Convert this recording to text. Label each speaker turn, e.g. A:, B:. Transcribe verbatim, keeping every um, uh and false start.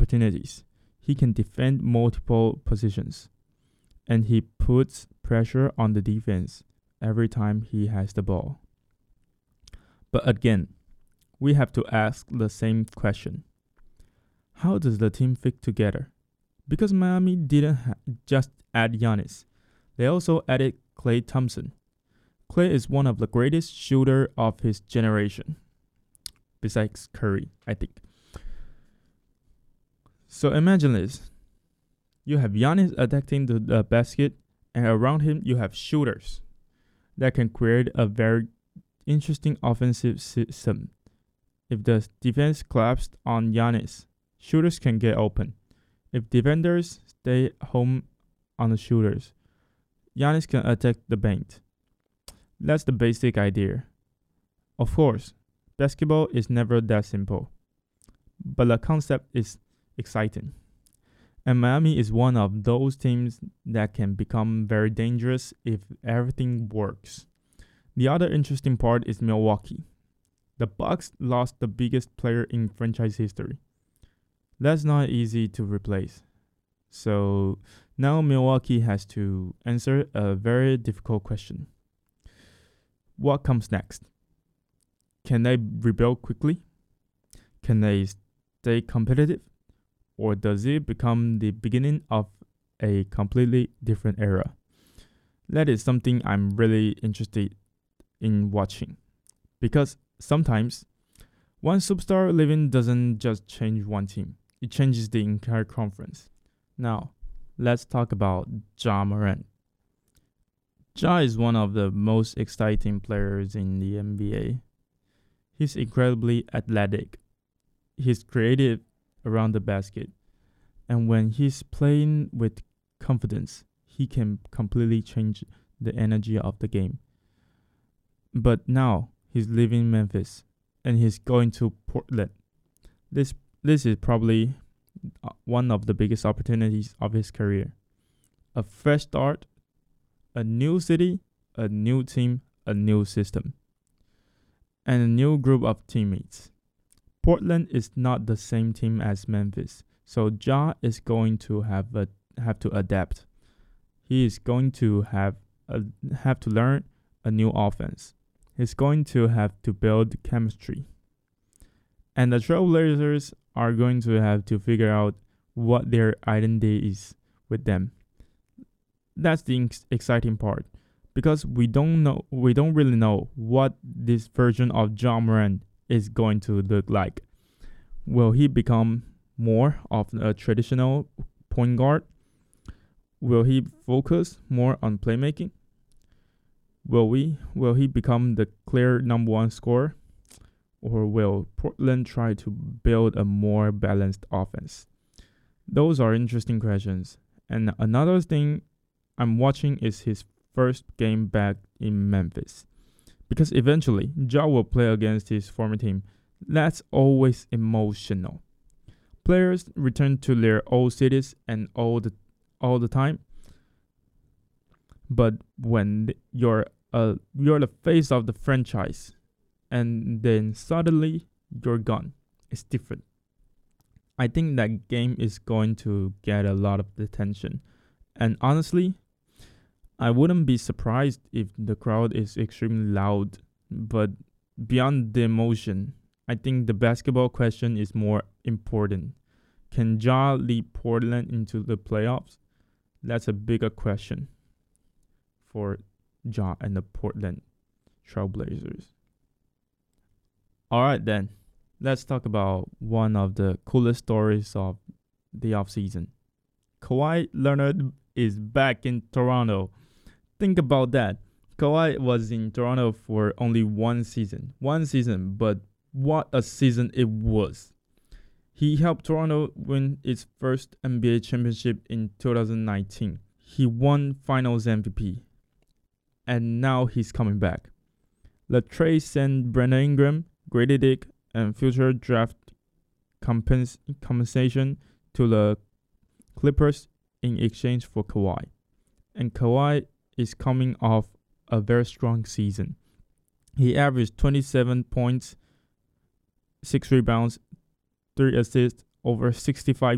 A: opportunities. He can defend multiple positions, and he puts pressure on the defense every time he has the ball. But again, we have to ask the same question. How does the team fit together? Because Miami didn't ha- just add Giannis. They also added Klay Thompson. Klay is one of the greatest shooters of his generation, besides Curry, I think. So imagine this. You have Giannis attacking the, the basket, and around him you have shooters that can create a very interesting offensive system. If the defense collapsed on Giannis, shooters can get open. If defenders stay home on the shooters, Giannis can attack the paint. That's the basic idea. Of course, basketball is never that simple, but the concept is exciting. And Miami is one of those teams that can become very dangerous if everything works. The other interesting part is Milwaukee. The Bucks lost the biggest player in franchise history. That's not easy to replace. So now Milwaukee has to answer a very difficult question. What comes next? Can they rebuild quickly? Can they stay competitive? Or does it become the beginning of a completely different era? That is something I'm really interested in watching. Because sometimes one superstar leaving doesn't just change one team. It changes the entire conference. Now, let's talk about Ja Morant. Ja is one of the most exciting players in the N B A. He's incredibly athletic. He's creative around the basket. And when he's playing with confidence, he can completely change the energy of the game. But now, he's leaving Memphis, and he's going to Portland. This this is probably one of the biggest opportunities of his career. A fresh start, a new city, a new team, a new system, and a new group of teammates. Portland is not the same team as Memphis, so Ja is going to have a, have to adapt. He is going to have a, have to learn a new offense. He's going to have to build chemistry. And the Trailblazers are going to have to figure out what their identity is with them. That's the ex- exciting part, because we don't know, we don't really know what this version of Ja Morant is going to look like. Will he become more of a traditional point guard? Will he focus more on playmaking? Will we will he become the clear number one scorer? Or will Portland try to build a more balanced offense? Those are interesting questions. And another thing I'm watching is his first game back in Memphis. Because eventually, Ja will play against his former team. That's always emotional. Players return to their old cities and all the, all the time. But when you're uh, you're the face of the franchise, and then suddenly you're gone, it's different. I think that game is going to get a lot of attention. And honestly, I wouldn't be surprised if the crowd is extremely loud. But beyond the emotion, I think the basketball question is more important. Can Ja lead Portland into the playoffs? That's a bigger question for Ja and the Portland Trailblazers. Alright then, let's talk about one of the coolest stories of the offseason. Kawhi Leonard is back in Toronto. Think about that. Kawhi was in Toronto for only one season. One season, but what a season it was. He helped Toronto win its first N B A championship in two thousand nineteen. He won Finals M V P. And now he's coming back. The trade sent Brandon Ingram, Grady Dick, and future draft compens- compensation to the Clippers in exchange for Kawhi. And Kawhi is coming off a very strong season. He averaged twenty-seven points, six rebounds, three assists over sixty-five